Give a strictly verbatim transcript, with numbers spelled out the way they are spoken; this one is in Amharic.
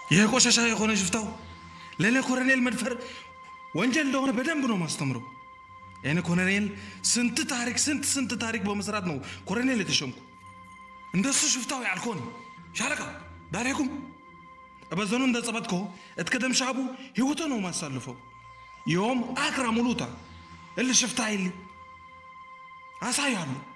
የቆሻሻ የሆነ ሽፍታው ለኔ ኮሎኔል መድፈር ወንጀል እንደሆነ በደንብ ነው ማስተምረው። እኔ ኮሎኔል ስንት ታሪክ ስንት ስንት ታሪክ በመስራት ነው ኮሎኔል የተሸምኩ። እንደሱ ሽፍታው ያልኮን ሻለቃ ዳሬኩም በዘኑ እንደጸበጥኮ እትከደም ሻቡ ህይወቱ ነው ማሳልፈው። يوم أكرم ملوتا اللي شفتها اللي أسعيها